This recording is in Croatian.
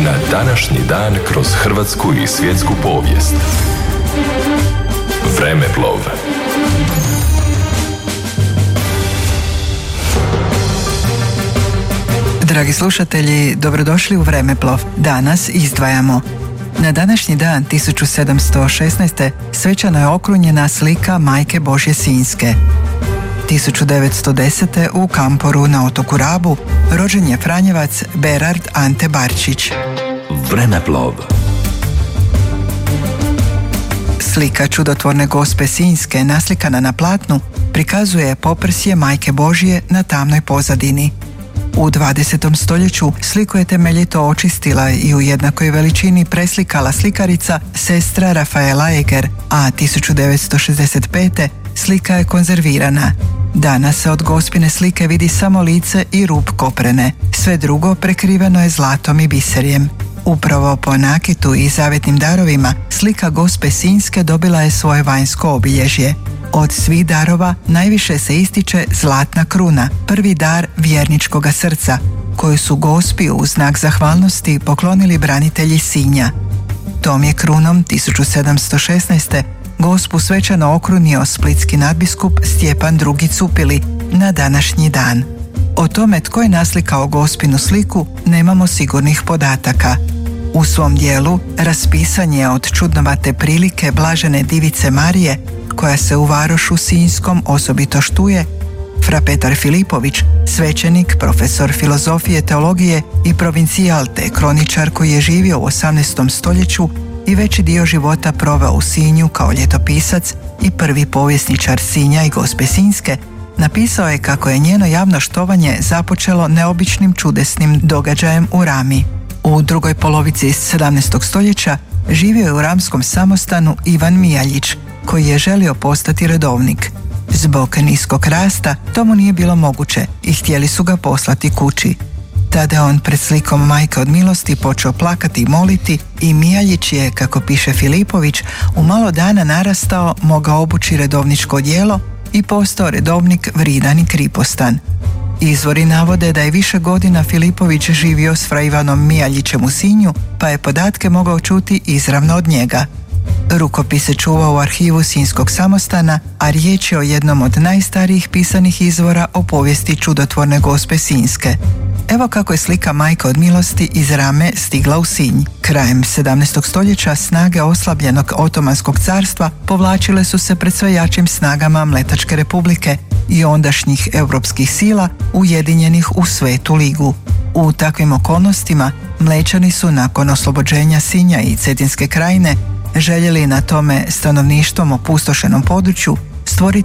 na današnji dan kroz hrvatsku i svjetsku povijest. Vremeplov. Dragi slušatelji, dobrodošli u Vremeplov. Danas izdvajamo. Na današnji dan 1716. svečano je okrunjena slika Majke Božje Sinjske. 1910. u Kamporu na otoku Rabu rođen je Franjevac Berard Ante Barčić. Vremeplov. Slika čudotvorne Gospe Sinjske naslikana na platnu prikazuje poprsje Majke Božje na tamnoj pozadini. U 20. stoljeću sliku je temeljito očistila i u jednakoj veličini preslikala slikarica sestra Rafaela Eger, a 1965. slika je konzervirana. Danas se od Gospine slike vidi samo lice i rub koprene, sve drugo prekriveno je zlatom i biserjem. Upravo po nakitu i zavetnim darovima slika Gospe Sinjske dobila je svoje vanjsko obilježje. Od svih darova najviše se ističe zlatna kruna, prvi dar vjerničkoga srca, koju su Gospi u znak zahvalnosti poklonili branitelji Sinja. Tom je krunom 1716. Gospu svečano okrunio splitski nadbiskup Stjepan II. Cupili na današnji dan. O tome tko je naslikao Gospinu sliku nemamo sigurnih podataka. U svom dijelu raspisan je od čudnovate prilike blažene divice Marije, koja se u varošu Sinjskom osobito štuje, fra Petar Filipović, svećenik, profesor filozofije, teologije i provincijal te kroničar koji je živio u 18. stoljeću i veći dio života proveo u Sinju kao ljetopisac i prvi povjesničar Sinja i Gospe Sinjske, napisao je kako je njeno javno štovanje započelo neobičnim čudesnim događajem u Rami. U drugoj polovici 17. stoljeća živio je u ramskom samostanu Ivan Mijaljić, koji je želio postati redovnik. Zbog niskog rasta to mu nije bilo moguće i htjeli su ga poslati kući. Tada je on pred slikom Majke od milosti počeo plakati i moliti i Mijaljić je, kako piše Filipović, u malo dana narastao, mogao obući redovničko odijelo i postao redovnik vridan i kripostan. Izvori navode da je više godina Filipović živio s fra Ivanom Mijaljićem u Sinju, pa je podatke mogao čuti izravno od njega. Rukopis se čuva u arhivu Sinjskog samostana, a riječ je o jednom od najstarijih pisanih izvora o povijesti čudotvorne Gospe Sinjske. Evo kako je slika Majke od milosti iz Rame stigla u Sinj. Krajem 17. stoljeća snage oslabljenog Otomanskog carstva povlačile su se pred sve jačim snagama Mletačke republike i ondašnjih europskih sila ujedinjenih u Svetu ligu. U takvim okolnostima Mlečani su nakon oslobođenja Sinja i Cetinske krajine željeli na tome stanovništvom opustošenom području